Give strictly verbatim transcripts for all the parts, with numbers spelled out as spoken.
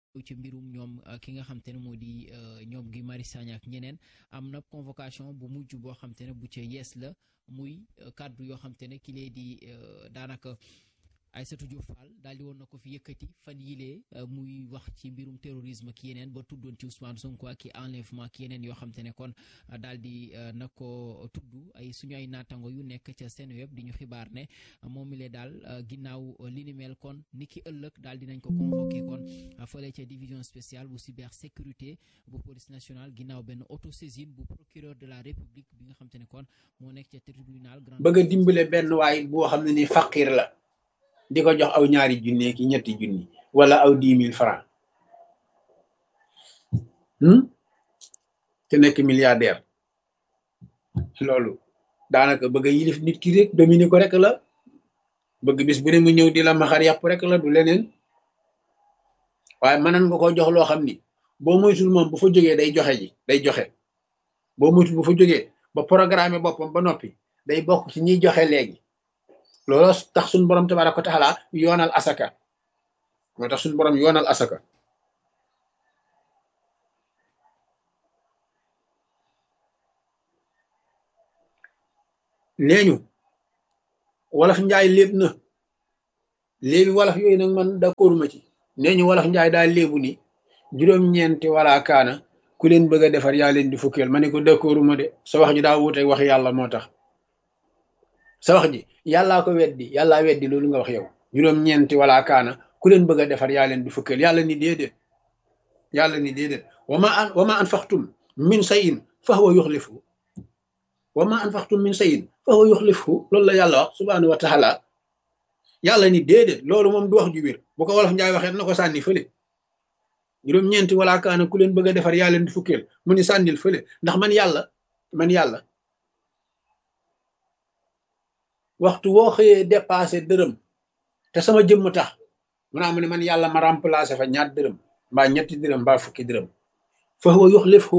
ci mbirum ñoom ki nga xam te ne moo di ñoom Guy Marius Sagna ak ñeneen am na convocation bu mujj boo xam te ne bu ca yees la muy kàddu yoo xam te ne ki lee di daanaka Aïssatou Diop Fall daal di woon na ko fi yëkkati fan yilee muy wax ci mbirum terrorisme ki yeneen ba tuddoon ci Ousmane Sonko ak ki enlèvement ki yeneen yoo xam te ne kon daal di na ko tudd ay suñu ay naatango yu nekk ca Seneweb di ñu xibaar ne moom mi lee daal ginnaaw li ni mel kon ni ki ëllëg daal dinañ ko convoqué kon fële ca division spéciale bu cybersécurité bu police nationale ginnaaw benn autosaisine bu procureur de la république bi nga xam te ne kon moo nekk ca tribunal grand bëgg a dimbale benn waay boo xam ne ni faqir la di ko jox aw ñaari junne ki ñetti junni wala aw dix mille francs te nekk milliardaire loolu daanaka bëgg a yilif nit ki rek dominer ko rek la bëgg bis bu ne mu ñëw di la maxar yàpp rek la du leneen waaye mënan nga ko jox loo xam ni boo moytul moom bu fa jógee day joxe ji day joxe boo moytul bu fa jógee ba programme boppam ba noppi day bokk ci ñiy joxe léegi loolu tax suñu borom tabaaraka wa taala yoonal asaka moo tax suñu borom yoonal asaka neeñu wolof njaay léeb na léebi wolof yooyu nag man d'accord ma ci neeñu wolof njaay daal léebu ni juróom-ñeenti wala kaana ku leen bëgg a defar yaa leen di fukkeel ma ne ko d'accordu ma de sa wax ji daa wuute wax yàlla moo tax sa wax ji yàllaa ko weddi yàllaa weddi loolu nga wax yow juróom-ñeenti wala kaana ku leen bëgg a defar yaa leen di fukkeel yàlla ni déedéet yàlla ni déedéet wama an wama anfaqtum min sayin fa huwa yuxlifu wama anfaqtum min sayin fa huwa yuxlifu loolu la yàlla wax subhanahu wa taala yàlla ni déedéet loolu moom du wax ju wér bu ko wolof njaay waxee na ko sànni fële juróom-ñeenti wala kaana ku leen bëgg a defar yaa leen di fukkeel mu ni sànnil fële ndax man yàlla man yàlla waxtu woo xëyee dépassé dërëm te sama jëmm tax mu naa mu ne man yàlla ma remplacé fa ñaar dërëm mbaa ñetti dërëm mbaa fukki dërëm fa huwa yuxlifu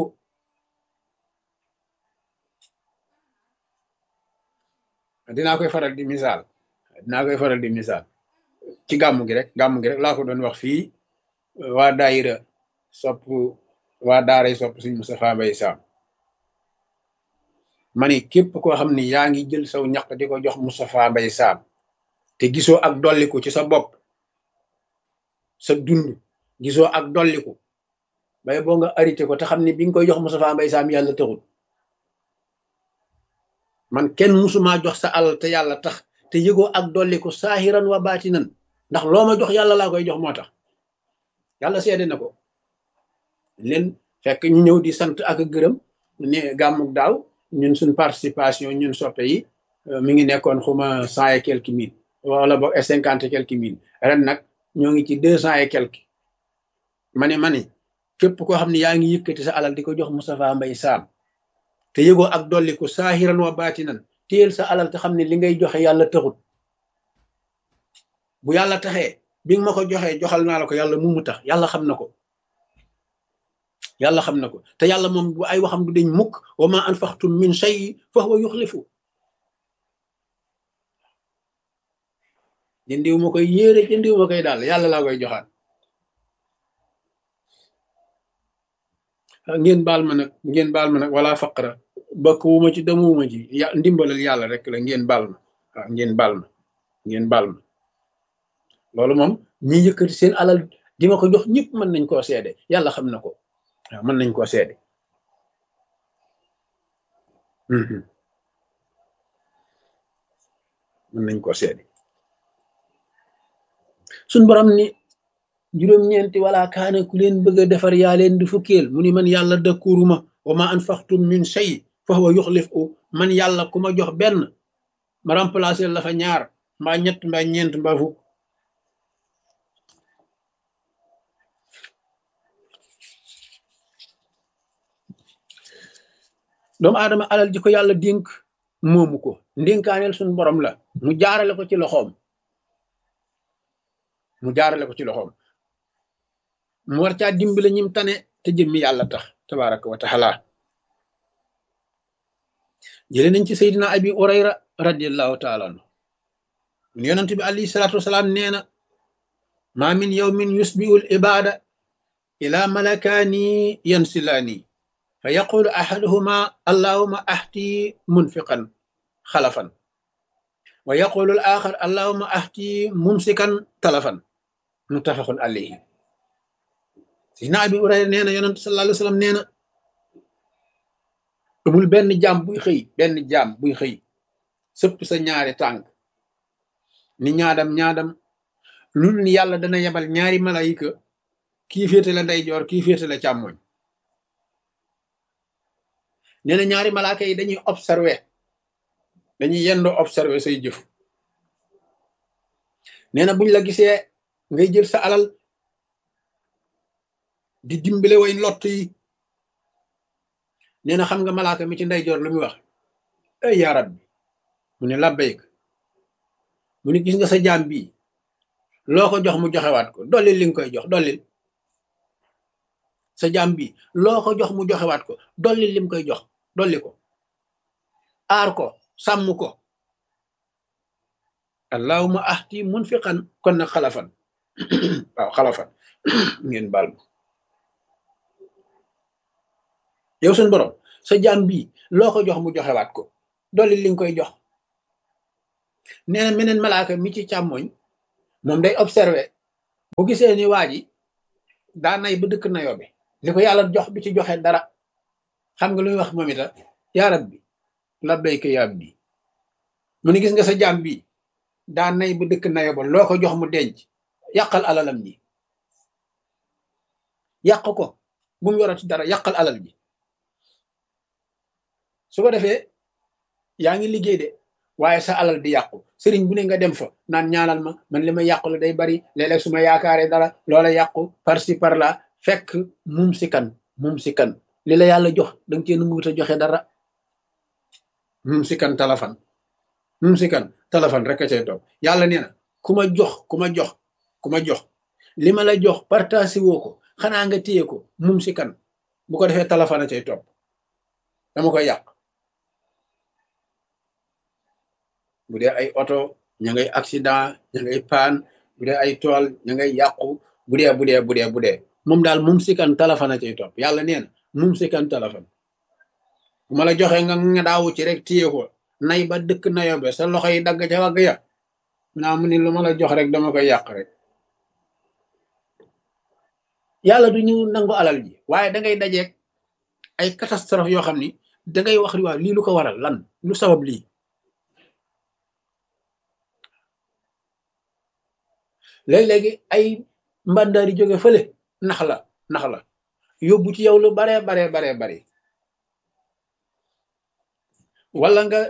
dinaa koy faral di misaal dinaa koy faral di misaal ci gàmmu gi rek gàmmu gi rek laa ko doon wax fii waa daayira sopp waa daaray sopp suñ Moustapha Mbaye Sam ma ne képp koo xam ni yaa ngi jël saw ñaq di ko jox Moustapha Mbaye Sam te gisoo ak dolliku ci sa bopp sa dund gisoo ak dolliku bay boo nga arrêté ko te xam ni bi nga koy jox Moustapha Mbaye Sam yàlla taxul man kenn musumaa jox sa alal te yàlla tax te yëgoo ak dolliku saahiran wa baatinan ndax loo ma jox yàlla laa koy jox moo tax yàlla seede na ko leen fekk ñu ñëw di sant ak gërëm ne gàmmuk daaw ñun suñ participation ñun soppe yi mi ngi nekkoon xuma cent et quelques mille wala boog cinquante et quelques mille ren nag ñoo ngi ci deux cent et quelques ma ne ma ne képp koo xam ne yaa ngi yëkkati sa alal di ko jox Moustapha Mbaye Sam te yëgoo ak dolli ko saahiran wa baatinan téyel sa alal te xam ne li ngay joxe yàlla taxut bu yàlla taxee bi nga ma ko joxee joxal naa la ko yàlla mu mu tax yàlla xam na ko yàlla xam na ko te yàlla moom bu ay waxam du deñ mukk wa ma anfaqtum min shay fa huwa yuxlifu jëndiw ma koy yéere jëndiw ma koy daal yàlla laa koy joxaat ngeen baal ma nag ngeen baal ma nag wala faqra bakk wu ma ci demuwuma ci ya ndimbalal yàlla rek la ngeen baal ma waaw ngeen baal ma ngeen baal ma loolu moom ñi yëkkati seen alal di ma ko jox ñëpp mën nañ koo seede yàlla xam na ko waaw mën nañ koo seede mën nañ koo seede suñ borom ni juróom-ñeenti wala kaana ku leen bëgg a defar yaa leen di fukkeel mu ni man yàlla dëkkuruma wa ma anfaqtum min shay fa huwa yuxlifu man yàlla ku ma jox benn ma remplacer la fa ñaar mbaa ñett mbaa ñeent mbaa fukk doomu aadama alal ji ko yàlla dénk moomu ko ndénkaaneel suñ borom la mu jaarale ko ci loxoom mu jaarale ko ci loxoom mu war caa dimbale ñim tane te jëmmi yàlla tax tabaraka wa taala jële nañ ci Seydina Abi Hurayra radiallahu taala anhu mun yonent bi alayhi salaatu wasalaam nee na ma min yawmin yusbiul ibada ila malakaani yansilaani fa yaqulu ahaduhuma allahuma ahti munfiqan xalafan wa yaqulu al axar allahuma ahti mumsikan talafan muttafaqun alayhi sidna abi hurayra nee na yonent sallallahu alayhi wa sallam nee na amul benn jaam buy xëy benn jaam buy xëy sëpp sa ñaari tànk ni ñaadam ñaadam lu ni yàlla dana yebal ñaari malayika kii féete la ndeyjoor kii féete la càmmoñ nee na ñaari malaaka yi dañuy observer dañuy yendoo observer say jëf nee na buñ la gisee ngay jël sa alal di dimbale way lott yi nee na xam nga malaaka mi ci ndeyjoor lu muy wax ay yaa rabbi mu ne labbayk mu ne gis nga sa jaam bii loo ko jox mu joxewaat ko dollil li nga koy jox dollil sa jaam bii loo ko jox mu joxewaat ko dollil lim koy jox dolli ko aar ko sàmm ko allahuma ahti munfiqan kon nag xalafan waaw xalafan ngeen baal ma yow suñ borom sa jaam bii loo ko jox mu joxewaat ko dolli li nga koy jox nee na meneen malaaka mi ci càmmoñ moom day observé bu gisee ni waa ji daa nay ba dëkk nayoo bi li ko yàlla jox bi ci joxe dara xam nga lu muy wax moom ita yaa rabbi labbayka yaa abdi mu ni gis nga sa jaam bi daa nay ba dëkk nayoo ba loo ko jox mu denc yàqal alalam ji yàq ko bu mu yorati dara yàqal alal ji su ko defee yaa ngi liggéey de waaye sa alal di yàqu sëriñ bu ne nga dem fa naan ñaanal ma man li ma yàqu la day bari léeg-léeg su ma yaakaaree dara loola yàqu par ci par là fekk mum si kan mum si kan li la yàlla jox danga cee nanguwut a joxe dara mum si kan talafan mum si kan talafan rek a cay toog yàlla nee na ku ma jox ku ma jox ku ma jox li ma la jox partagé woo ko xanaa nga téye ko mum si kan bu ko defee talafan a cay topp dama koy yàq bu dee ay oto ña ngay accident ña ngay paan bu dee ay tool ña ngay yàqu bu dee bu dee bu dee bu dee moom daal mum si kan talafan a cay topp yàlla nee na mum si kan talafan bu ma la joxee nga nga daawu ci rek téye ko nay ba dëkk nayobe sa loxo yi dagg ca wagg ya naa mu ni lu ma la jox rek dama koy yàq rek yàlla du ñu nangu alal ji waaye da ngay dajeeg ay catastrophe yoo xam ni da ngay wax ni waaw lii lu ko waral lan lu sabab lii léeg-léegi ay mbàndaari jóge fële nax la nax la yóbbu ci yow lu baree baree baree bari wala nga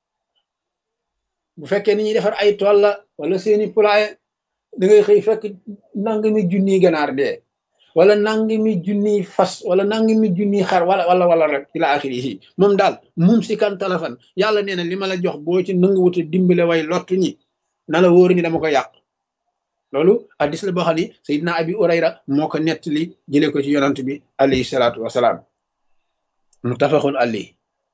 bu fekkee ni ñuy defar ay tool la wala seeni poulailler da ngay xëy fekk nangami junniy ganaar dee wala nangami junniy fas wala nangami junniy xar wala wala wala rek ila axiri yi moom daal mum si kan talafan yàlla nee na li ma la jox boo ci nanguwute dimbale way lottu ñi na la wóor ni dama ko yàq loolu addis la boo xam ni sayidna abi urayra moo ko nettali jëlee ko ci yonant bi alayhi salaatu wasalaam muttafaqun alayhi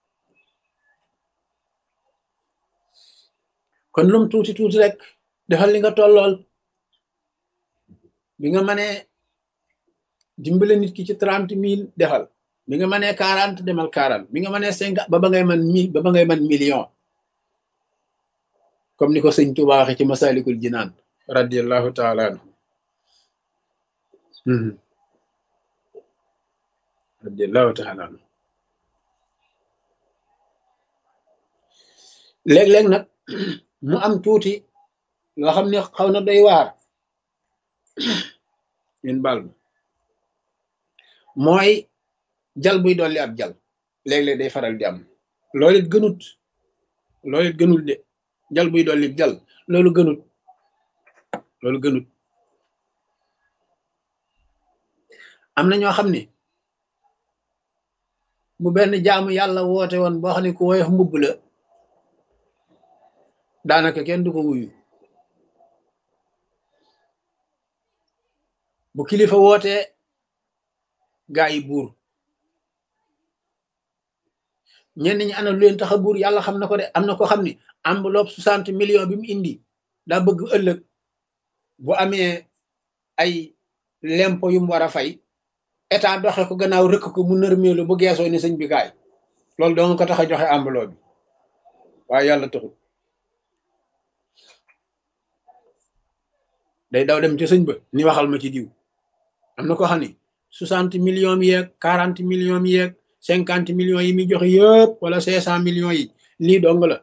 kon lum tuuti tuuti rek defal li nga tollool bi nga mënee dimbale nit ki ci trente mille defal bi nga mënee quarante demal quarante bi nga mënee cinquante ba ba ngay man mille ba ba ngay man million comme ni ko sëñ Tuubaa waxe ci masalikul jinaan radiyallahu taala anhu radiyallahu taala anhu léeg-léeg nag mu am tuuti loo xam ne xaw na doy waar ñun baal ma mooy jal buy dolli ab jal léeg-léeg day faral di am loolu it gënut loolu it gënul de jal buy dolli jal loolu gënut loolu gënut am na ñoo xam ne bu benn jaamu yàlla woote woon boo xam ne ku woyof mbubb la daanaka kenn du ko wuyu bu kilifa wootee gaa yi buur ñenn ñi ana lu leen tax a buur yàlla xam na ko de am na ko xam ne enveloppe soixante millions bi mu indi daa bëgg ëllëg bu amee ay lempo yu mu war a fay état doxe ko gannaaw rëkk ko mu nërmeelu bu geesoo ni sëñ bi kaay loolu doo nga ko tax a joxe ambuloo bi waaye yàlla taxul day daw dem ci sëñ ba ni waxal ma ci diw am na ko xam ni soixante millions yeeg quarante millions yeeg cinquante millions yi muy joxe yëpp wala cinq cent millions yi lii dong la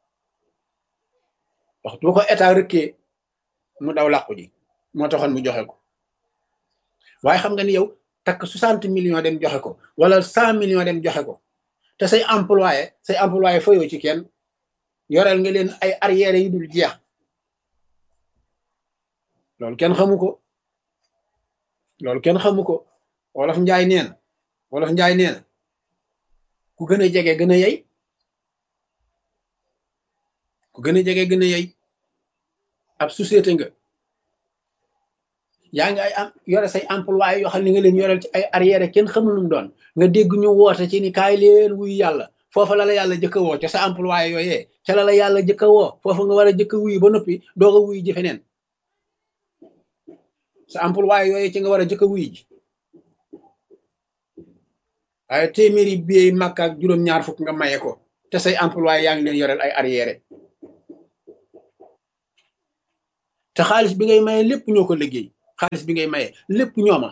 waxtu bu ko état rëkkee mu daw làqu ji moo taxoon mu joxe ko waaye xam nga ni yow takk soixante millions dem joxe ko wala cent millions dem joxe ko te say employé say employé fayoo ci kenn yoreel nga leen ay arrière yu dul jeex loolu kenn xamu ko loolu kenn xamu ko wolof njaay neen wolof njaay neen ku gën a jege gën a yey ku gën a jege gën a yey ab société nga yaa ngi ay am yore say employé yoo xam ne nga leen yoreel ci ay arrière kenn xamul lu mu doon nga dégg ñu woote ci ni kaay leen wuy yàlla foofa la la yàlla jëkka woo ca sa employé yooyee ca la la yàlla jëkka woo foofa nga war a jëkka wuy ba noppi doog a wuy ji feneen sa employé yooyee ci nga war a jëkka wuy ji waaye téeméeri biey màkk ak juróom-ñaar fukk nga maye ko te say employé yaa ngi leen yoreel ay arrière te xaalis bi ngay maye lépp ñoo ko liggéey xaalis bi ngay maye lépp ñooma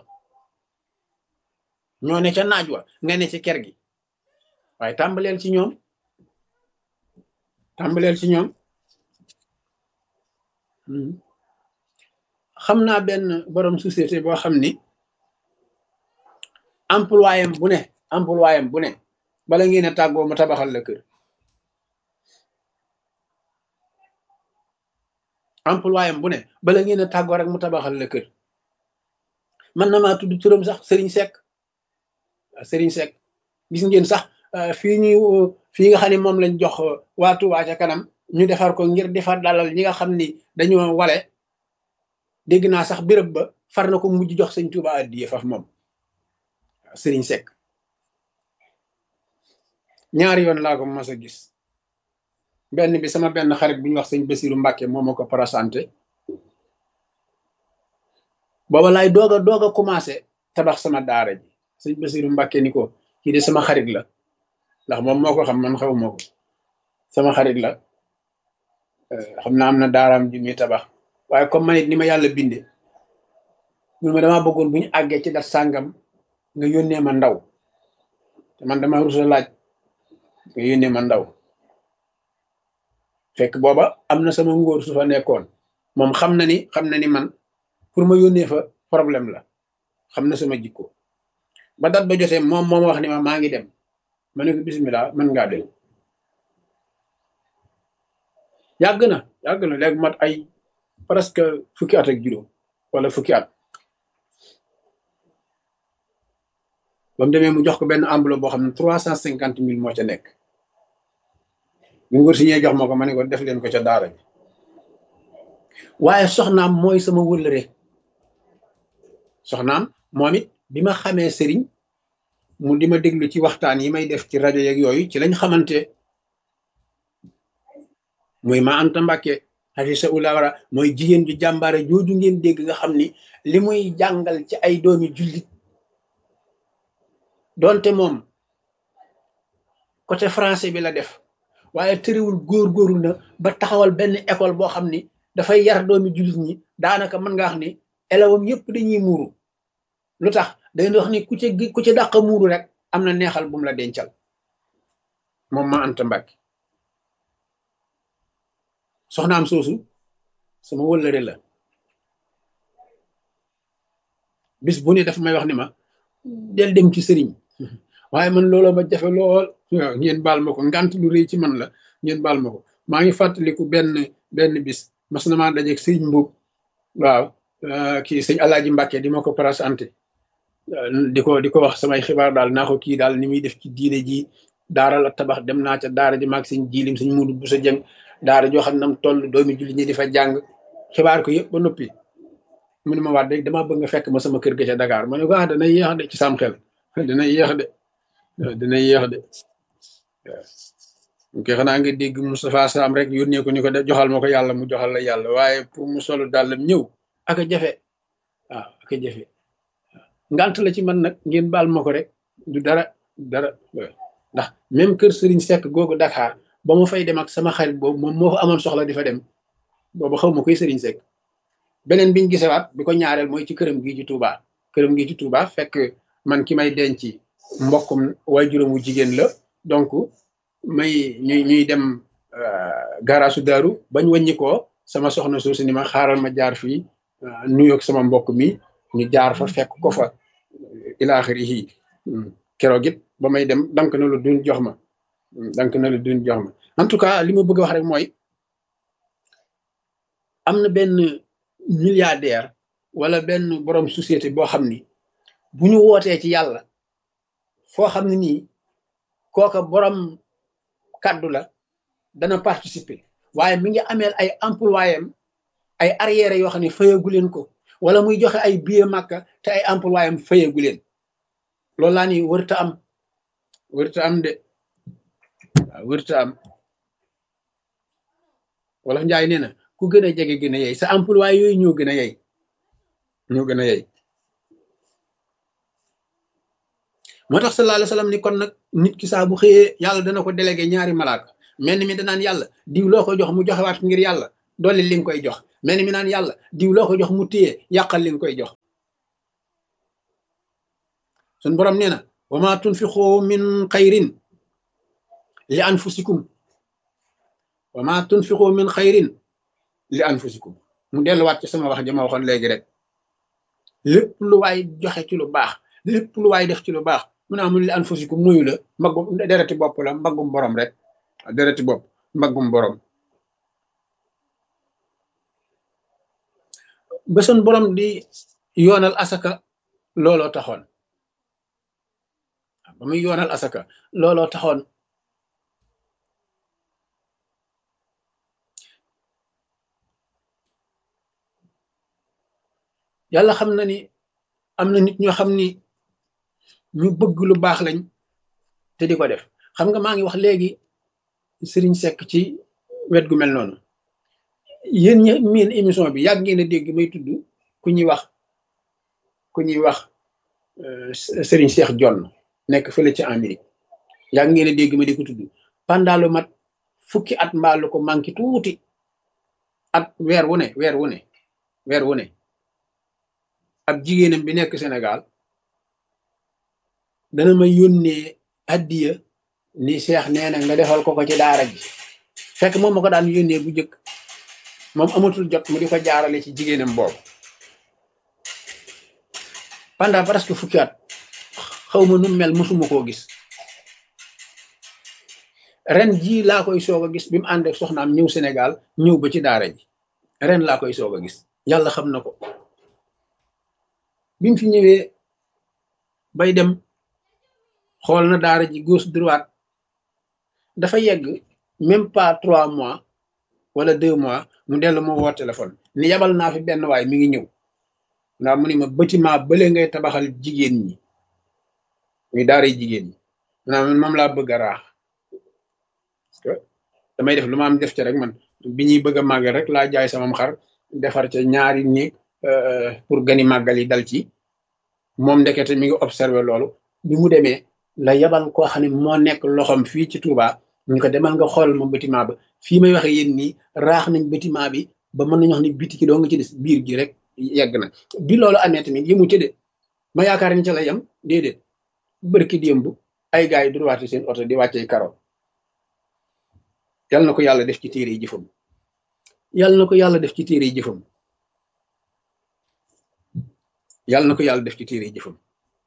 ñoo ne ca naaj wa nga ne ci ker gi waaye tàmbaleel ci ñoom tàmbaleel ci ñoom xam naa benn borom société boo xam ni employé bu ne employé bu ne bala ngeen a tàggoo mu tabaxal la kër employé bu ne bala ngeen a tàggoo rek mu tabaxal la kër man na maa tudd turam sax Serigne Seck Serigne Seck gis ngeen sax fii ñu fii nga xam ne moom lañ jox waa Touba ca kanam ñu defar ko ngir defar dalal ñi nga xam ni dañoo wale dégg naa sax béréb ba far na ko mujj jox sëñ Touba addiye faf moom Serigne Seck ñaari yoon laa ko mas a gis benn bi sama benn xarit bu ñu wax sëñ Basiru Mbàkke moo ma ko présenté booba laay doog a doog a commencé tabax sama daara ji sëñ Basiru Mbàkke ni ko kii de sama xarit la ndax moom moo ko xam man xaw moo ko sama xarit la xam naa am na daaraam ji muy tabax waaye comme man it ni ma yàlla binde mun ma damaa bëggoon bu ñu àggee ci dat sàngam nga yónnee ma ndaw te man dama rusa laaj nga yónnee ma ndaw fekk booba am na sama ngóor su fa nekkoon moom xam na ni xam na ni man pour ma yónnee fa problème la xam na sama jikko ba dat ba jotee moom moom wax ni ma maa ngi dem ma ne ko bismillah mën ngaa dem yàgg na yàgg na léegi mat ay presque fukki at ak juróom wala fukki at ba mu demee mu jox ko benn enveloppe boo xam ne trois cent cinquante mille moo ca nekk ñu ngor si ñee jox ma ko ma ne ko def leen ko ca daara bi waaye soxnaam mooy sama wëllëre soxnaam moom it bi ma xamee sëriñ mu di ma déglu ci waxtaan yi may def ci rajo yeeg yooyu ci lañ xamante muy ma Anta Mbàkke xafisa ulawara mooy jigéen ju jàmbaare jooju ngeen dégg nga xam ni li muy jàngal ci ay doomi jullit doonte moom côté français bi la def waaye tëriwul góor-góorlu na ba taxawal benn école boo xam ni dafay yar doomi jullit ñi daanaka mën nga wax ni élèves yëpp dañuy muuru lu tax dañuy wax ni ku ci ku ci dàq muuru rek am na neexal bu mu la dencal moom ma Anta Mbàkke soxnaam soosu sama wëllëre la bis bu ne dafa may wax ni ma del dem ci sëriñ waaye man looloo ma jafe lool waaw ngeen baal ma ko ngant lu rëy ci man la ngeen baal ma ko maa ngi fàttaliku benn benn bis mas na maa dajeeg sëriñ Mbuub waaw kii sëñ Alaaji Mbàkke di ma ko présenté di ko di ko wax samay xibaar daal naa ko kii daal ni muy def ci diine ji daara la tabax dem naa ca daara ji maag sëñ jiilim sëñ Muudu bu sa jëng daara joo xam ne nam toll doomi julli ñi di fa jàng xibaar ko yëpp ba noppi mu ne ma waat rek damaa bëgg nga fekk ma sama kër ga ca Dakar ma ne ko ah dana yéex de ci sam xel dana yéex de dana yéex de waaw ok xanaa nga dégg Moustapha Sam rek yónnee ko ni ko joxal ma ko yàlla mu joxal la yàlla waaye pour mu solu dàllam ñëw ak a jafe waaw ak a jafe ngant la ci man nag ngeen baal ma ko rek du dara dara ndax même kër Serigne Seck googu Dakar ba ma fay dem ak sama xarit boobu moom moo fa amoon soxla di fa dem boobu xaw ma koy Serigne Seck beneen biñ gisewaat bi ko ñaareel mooy ci këram gii ci Touba këram gii ci Touba fekk man ki may denc mbokkum waajuram wu jigéen la donc may ñuy ñuy dem garaasu daaru bañ wàññi ko sama soxna soosu ni ma xaaral ma jaar fii nuyoog sama mbokk mi ñu jaar fa fekk ko fa ilaaxiri keroog it ba may dem dank na lu duñ jox ma dank na lu duñ jox ma en tout cas li ma bëgg a wax rek mooy am na benn milliardaire wala benn borom société boo xam ni bu ñu wootee ci yàlla foo xam ne nii kooka borom kaddu la dana participer waaye mi ngi ameel ay employé am ay arrière yoo xam ne fayagu leen ko wala muy joxe ay billet Makka te ay employé am fayagu leen loolu laa ni wërta am wërta am de waaw wërta am wala njaay nee na ku gën a jege gën a yey sa employé yooyu ñoo gën a yey ñoo gën a yey moo tax sallallahu alayhi wa sallam ni kon nag nit ki saa bu xëyee yàlla dana ko délégué ñaari malaaka mel ni mi danaan yàlla diw loo ko jox mu joxewaat ngir yàlla dolli li nga koy jox mel ni mi naan yàlla diw loo ko jox mu téye yàqal li nga koy jox sun borom nee na wa ma tunfiqu min xayrin li anfusikum wa ma tunfiqu min xayrin li anfusikum mu delluwaat ci sama wax ji ma waxoon léegi rek lépp lu waay joxe ci lu baax lépp lu waay def ci lu baax mu ne amul li anfusikum muyu la mbaggum dereti bopp la mbaggum borom rek dereti bopp mbaggum borom ba sun borom di yoonal asaka looloo taxoon ba muy yoonal asaka looloo taxoon yàlla xam na ni am na nit ñoo xam ni ñu bëgg lu baax lañ te di ko def xam nga maa ngi wax léegi Serigne Seck ci wet gu mel noonu yéen ñi miin émission bi yàgg ngeen a dégg may tudd ku ñuy wax ku ñuy wax Serigne Cheikh Jonn nekk fële ci Amérique yàgg ngeen a dégg ma di ko tudd pendant lu mat fukki at mbaalu ko manqué tuuti at weer wu ne weer wu ne weer wu ne ab jigéenam bi nekk Sénégal dana ma yónnee addiya ni Cheikh nee na nga defal ko ko ci daara ji fekk moom ma ko daan yónnee bu njëkk moom amatul jot mu di ko jaarale ci jigéenam boobu pendant presque fukki at xaw ma nu mel mosuma koo gis ren jii laa koy soog a gis bi mu ànd ak soxnaam ñëw Sénégal ñëw ba ci daara ji ren laa koy soog a gis yàlla xam na ko bi mu fi ñëwee bay dem xool na daara ji gauche droite dafa yegg même pas trois mois wala deux mois mu dellu ma woo téléphone ni yabal naa fi benn waay mi ngi ñëw ndax mu ni ma bâtiment bële ngay tabaxal jigéen ñi muy daara jigéen ñi maanaam moom laa bëgg a raax parce que damay def lu ma am def ci rek man bi ñuy bëgg a màggal rek laa jaay samam xar defar ca ñaari néeg pour gani màggal yi dal ci moom ndekete mi ngi observé loolu bi mu demee la yabal koo xam ne moo nekk loxoom fii ci Touba ñu ko demal nga xool ma bâtiment ba fii may waxe yéen nii raax nañ bâtiment bi ba mën nañu wax ni biti ki doo nga ci des biir gi rek yegg na bi loolu amee tamit yëmu ci de ma yaakaar ni ca la yem déedéet bërki démb ay gars yi droite seen oto di wàccee karo yal na ko yàlla def ci téere yi jëfam yal na ko yàlla def ci téere yi jëfam yàlla na ko yàlla def ci téere yi jëfam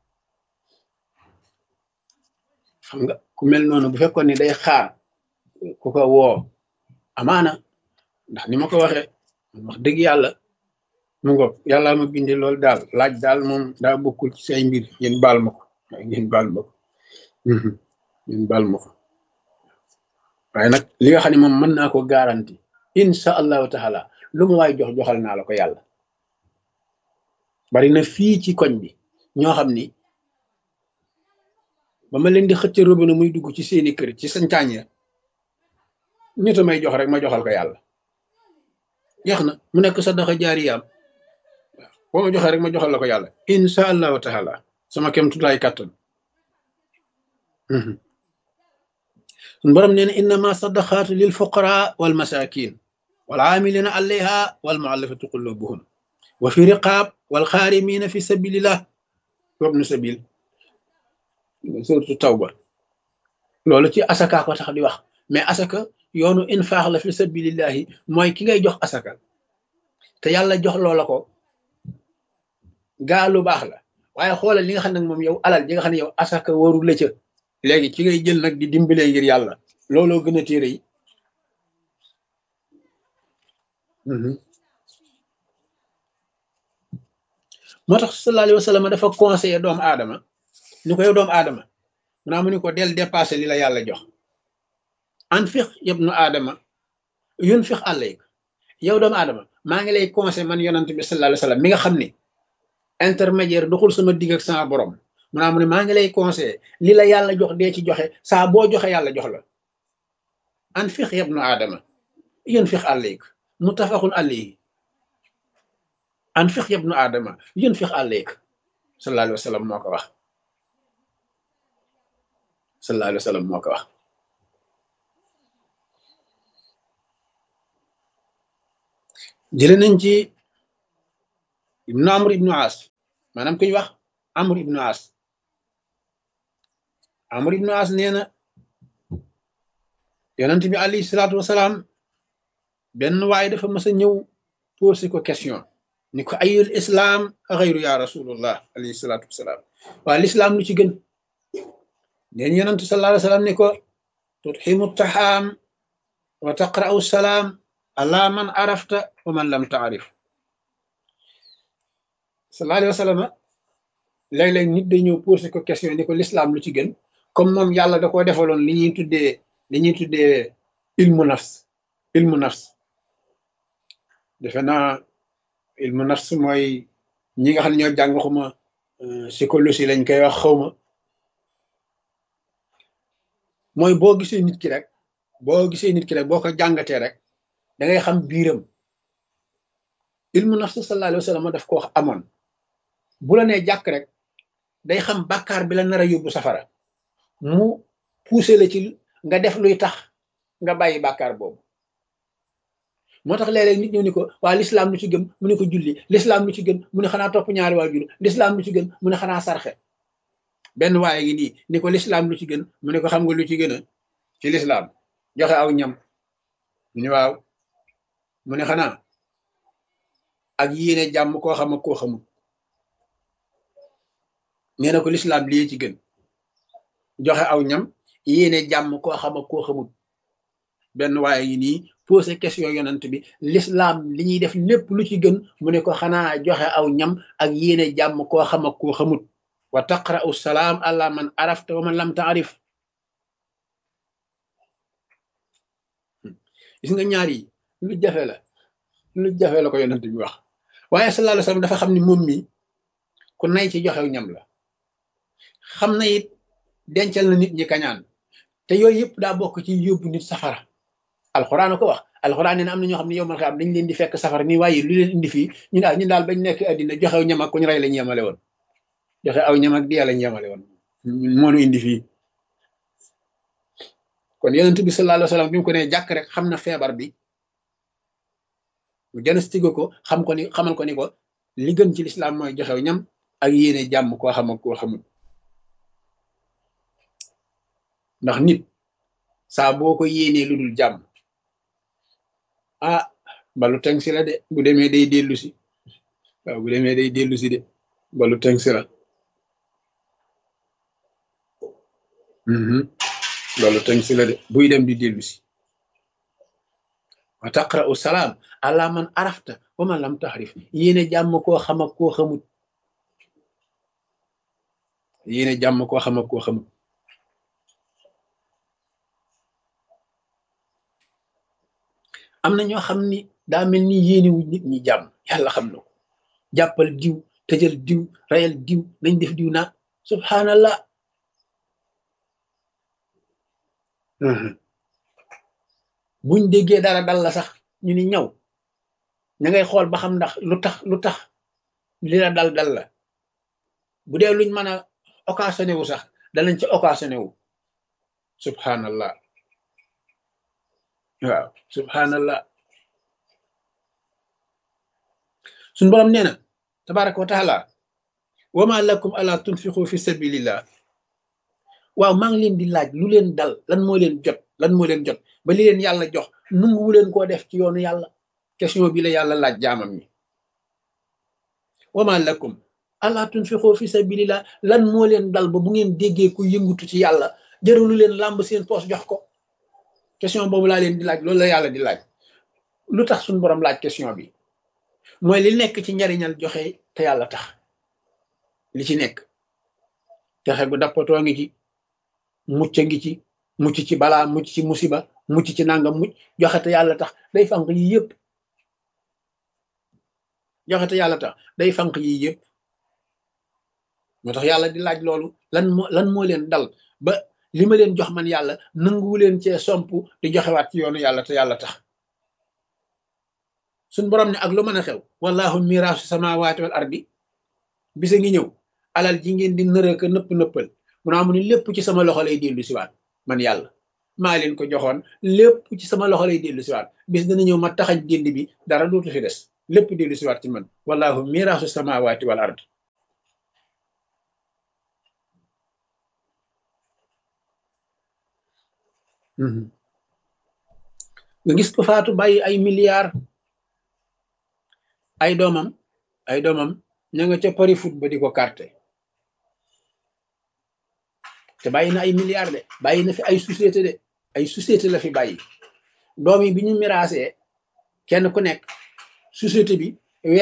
xam nga ku mel noonu bu fekkoon ni day xaar ku ko woo amaana ndax ni ma ko waxee wax dëgg yàlla mu ngo yàlla ma bindi loolu daal laaj daal moom daa bokkul ci say mbir ngeen baal ma ko ngeen baal ma ko ngeen baal ma ko waaye nag li nga xam ne moom mën naa ko garanti insha allahu taala lu ma waay jox joxal naa la ko yàlla bari na fii ci koñ bi ñoo xam ni ba ma leen di xëcc robinet muy dugg ci seeni kër ci sañcaañ ya nit a may jox rek ma joxal ko yàlla jeex na mu nekk sadaqa jaariyaam boo ma joxee rek ma joxal la ko yàlla insha allahu taala sama kem tutlaay kàttan sun borom nee na innama sadaqaatu lil fuqara wal masakin wal aamilina alayha wal muallafati qulubuhum wa fi riqaab wal xaarimina fi sabilillah wabnu sabil suratu tawba loolu ci asaka ko tax di wax mais asaka yoonu infaax la fi sabilillahi mooy ki ngay jox asaka te yàlla jox loola ko gaa lu baax la waaye xoolal li nga xam ne moom yow alal ji nga xam ne yow asaka waru la ca léegi ci ngay jël nag di dimbalee ngir yàlla looloo gën a téere yi moo tax sallallahu alayhi wa sallam dafa conseillé doomu aadama ni ko yow doomu aadama mu naa mu ni ko del dépassé li la yàlla jox anfiq yabnu aadama yunfiq alayk yow doomu aadama maa ngi lay conseillé man yonent bi sallallahu alayhi wa sallam mi nga xam ni intermédiaire doxul sama digg ak sama borom mu naa mu ne maa ngi lay conseillé li la yàlla jox dee ci joxe saa boo joxe yàlla jox la anfiq yabnu aadama yunfiq alayk muttafaqun alayhi anfiq yabnu aadama yunfiq alayk sallallahu alayhi wa sallam moo ko wax sallallahu alayhi wa sallam moo ko wax jële nañ ci ibnu amr ibnu as maanaam kuñ wax amr ibnu as amr ibnu as nee na yonent bi alayhi salaatu wasalaam benn waaye dafa mas a ñëw posé ko question ni ko ayul islam xayru ya rasulullah alayhi salaatu wasalaam waa l'islam lu ci gën neen yonent sallallahu alayhi wasallam ni ko tutximu taxaam wa taqra'u salaam ala man arafta wa man lam taarif sallallahu alayhi wasallam léeg-léeg nit day ñëw posé ko question ni ko l'islam lu ci gën comme moom yàlla da koo defaloon li ñuy tuddee li ñuy tuddee ilmu nafs ilmu nafs defe naa ilmu nafs mooy ñi nga xam ne ñoo jàng xuma psychologie lañ koy wax xawma mooy boo gisee nit ki rek boo gisee nit ki rek boo ko jàngatee rek da ngay xam biiram ilmu nafs sallallahu alayhi wa sallam daf ko wax amoon bu la nee jàkk rek day xam bàkkaar bi la nar a yóbbu safara mu poussé la ci nga def luy tax nga bàyyi bàkkaar boobu moo tax léeg-léeg nit ñëw ni ko waa l'islam lu ci gën mu ne ko julli l'islam lu ci gën mu ne xanaa topp ñaari waajur l'islam lu ci gën mu ne xanaa sarxe benn waaye ngi nii ni ko l'islam lu ci gën mu ne ko xam nga lu ci gën a ci l'islam joxe aw ñam mu ne waaw mu ne xanaa ak yéene jàmm koo xam ak koo xamul nee na ko l'islam lii ci gën joxe aw ñam yéene jàmm koo xam ak koo xamul benn waaye ngi nii posé question yonent bi l'islam li ñuy def lépp lu ci gën mu ne ko xanaa joxe aw ñam ak yéene jàmm koo xam ak koo xamut wa taqra'u salaam ala man arafta wa man lam taarif gis nga ñaar yi lu jafe la lu jafe la ko yonent bi wax waaye sallallahu alayhi wasallam dafa xam ni moom mi ku nay ci joxew ñam la xam na it dencal na nit ñi kañaan te yooyu yëpp daa bokk ci yóbbu nit safara alxuraan a ko wax alxuraan nee na am na ñoo xam ne yow man xam dañ leen di fekk safara nii waaye lu leen indi fii ñu daal ñu daal bañ nekk àddina joxew ñam ak ku ñu rey lañ yemale woon joxe aw ñam ak di yàlla ñu yemale woon moonu indi fii kon yonent bi sallallahu alayhi wasallam bi mu ko ne jàkk rek xam na feebar bi mu diagnostiqué ko xam ko ni xamal ko ni ko li gën ci lislaam mooy joxew ñam ak yéene jàmm koo xam ak koo xamul ndax nit saa boo ko yéenee lu dul jàmm ah balu teng si la de bu demee day dellu si waaw bu demee day dellu si de balu teng si la balu teng si la de buy dem di dellu si wa taqra'u salaam ala man arafta wa man lam tahrif yéene jàmm koo xam ak koo xamut yéene jàmm koo xam ak koo xamut am na ñoo xam ni daa mel ni yéene wu nit ñi jàmm yàlla xam na ko jàppal diw tëjal diw rayal diw nañ def diw naa subhanallah buñ déggee dara dal la sax ñu ni ñaw ña ngay xool ba xam ndax lu tax lu tax li la dal dal la bu dee luñ mën a occasionné wu sax danañ ci occasionné wu subhanallah waaw subhanallah suñ borom nee na tabaraka wa taala wama lakum ala tunfiqu fi sabilillah waaw maa ngi leen di laaj lu leen dal lan moo leen jot lan moo leen jot ba li leen yàlla jox nunguwu leen koo def ci yoonu yàlla question bi la yàlla laaj jaamam ñi wama lakum ala tunfiqu fi sabilillah lan moo leen dal ba bu ngeen déggee ku yëngutu ci yàlla jëralu leen làmb seen poos jox ko question boobu laa leen di laaj loolu la yàlla di laaj lu tax suñu borom laaj question bi mooy li nekk ci njariñal joxe te yàlla tax li ci nekk texe gu dappatoo ngi ci mucc ngi ci mucc ci balaa mucc ci musiba mucc ci nangam mucc joxe te yàlla tax day fanq yi yëpp joxe te yàlla tax day fanq yi yëpp moo tax yàlla di laaj loolu lan moo lan moo leen dal ba li ma leen jox man yàlla nanguwu leen cee somp di joxewaat ci yoonu yàlla te yàlla tax suñ borom ne ak lu mën a xew wallahu miraasu samawati wal ardi bisa ngi ñëw alal ji ngeen di nërëka nëpp nëppal mu naa mu ne lépp ci sama loxo lay dellu siwaat man yàlla maa leen ko joxoon lépp ci sama loxo lay dellu siwaat bis dana ñëw ma taxañ dindi bi dara dootu fi des lépp dellu siwaat ci man wallahu miraasu samawati wal ardi nga gis ko faatu bàyyi ay milliards ay doomam ay doomam ña nga ca pari foot ba di ko carte te bàyyi na ay milliards de bàyyi na fi ay société de ay société la fi bàyyi doom yi bi ñu miraasee kenn ku nekk société bi